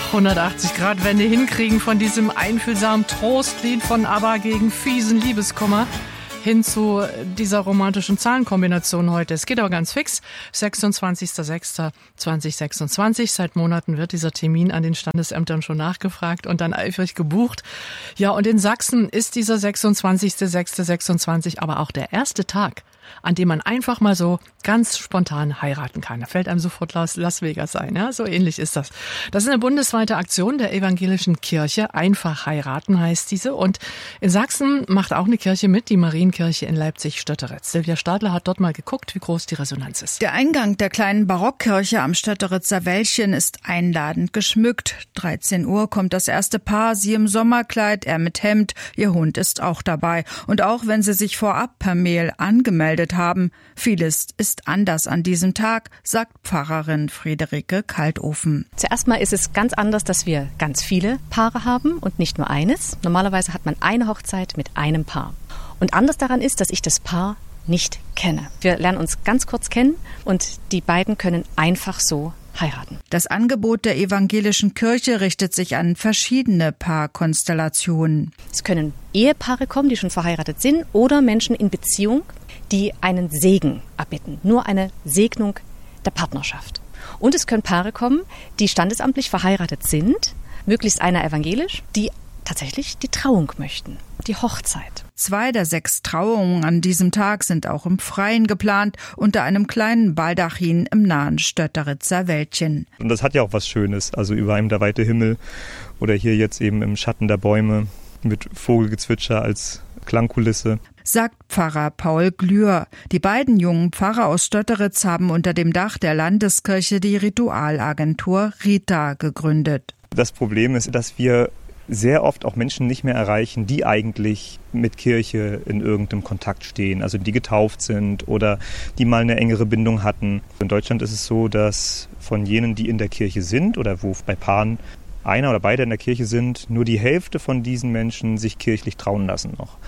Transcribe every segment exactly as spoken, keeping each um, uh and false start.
hundertachtzig Grad Wende hinkriegen von diesem einfühlsamen Trostlied von ABBA gegen fiesen Liebeskummer hin zu dieser romantischen Zahlenkombination heute. Es geht aber ganz fix. sechsundzwanzigster sechster zweitausendsechsundzwanzig. Seit Monaten wird dieser Termin an den Standesämtern schon nachgefragt und dann eifrig gebucht. Ja, und in Sachsen ist dieser sechsundzwanzigster sechster sechsundzwanzig aber auch der erste Tag, an dem man einfach mal so ganz spontan heiraten kann. Da fällt einem sofort Las Vegas ein. Ja, so ähnlich ist das. Das ist eine bundesweite Aktion der evangelischen Kirche. Einfach heiraten heißt diese. Und in Sachsen macht auch eine Kirche mit, die Marienkirche in Leipzig-Stötteritz. Silvia Stadler hat dort mal geguckt, wie groß die Resonanz ist. Der Eingang der kleinen Barockkirche am Stötteritzer Wäldchen ist einladend geschmückt. dreizehn Uhr kommt das erste Paar, sie im Sommerkleid, er mit Hemd. Ihr Hund ist auch dabei. Und auch wenn sie sich vorab per Mail angemeldet haben, vieles ist anders an diesem Tag, sagt Pfarrerin Friederike Kaltofen. Zuerst mal ist es ganz anders, dass wir ganz viele Paare haben und nicht nur eines. Normalerweise hat man eine Hochzeit mit einem Paar. Und anders daran ist, dass ich das Paar nicht kenne. Wir lernen uns ganz kurz kennen und die beiden können einfach so heiraten. Das Angebot der evangelischen Kirche richtet sich an verschiedene Paarkonstellationen. Es können Ehepaare kommen, die schon verheiratet sind, oder Menschen in Beziehung, die einen Segen erbitten. Nur eine Segnung der Partnerschaft. Und es können Paare kommen, die standesamtlich verheiratet sind, möglichst einer evangelisch, die tatsächlich die Trauung möchten, die Hochzeit. Zwei der sechs Trauungen an diesem Tag sind auch im Freien geplant, unter einem kleinen Baldachin im nahen Stötteritzer Wäldchen. Und das hat ja auch was Schönes, also über einem der weite Himmel oder hier jetzt eben im Schatten der Bäume mit Vogelgezwitscher als Klangkulisse. Sagt Pfarrer Paul Glür. Die beiden jungen Pfarrer aus Stötteritz haben unter dem Dach der Landeskirche die Ritualagentur Rita gegründet. Das Problem ist, dass wir sehr oft auch Menschen nicht mehr erreichen, die eigentlich mit Kirche in irgendeinem Kontakt stehen, also die getauft sind oder die mal eine engere Bindung hatten. In Deutschland ist es so, dass von jenen, die in der Kirche sind oder wo bei Paaren einer oder beide in der Kirche sind, nur die Hälfte von diesen Menschen sich kirchlich trauen lassen noch.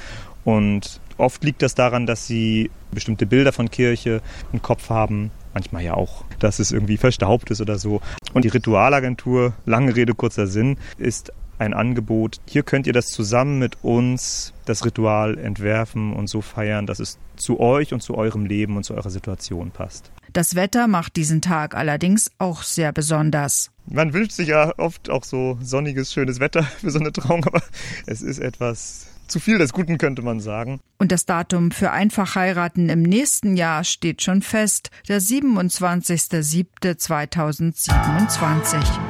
Und oft liegt das daran, dass sie bestimmte Bilder von Kirche im Kopf haben, manchmal ja auch, dass es irgendwie verstaubt ist oder so. Und die Ritualagentur, lange Rede, kurzer Sinn, ist ein Angebot. Hier könnt ihr das zusammen mit uns, das Ritual entwerfen und so feiern, dass es zu euch und zu eurem Leben und zu eurer Situation passt. Das Wetter macht diesen Tag allerdings auch sehr besonders. Man wünscht sich ja oft auch so sonniges, schönes Wetter für so eine Trauung, aber es ist etwas zu viel des Guten, könnte man sagen. Und das Datum für Einfachheiraten im nächsten Jahr steht schon fest, der siebenundzwanzigster siebter zweitausendsiebenundzwanzig.